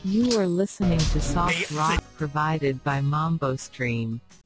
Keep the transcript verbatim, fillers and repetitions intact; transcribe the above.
You are listening to soft rock provided by Mambo Stream.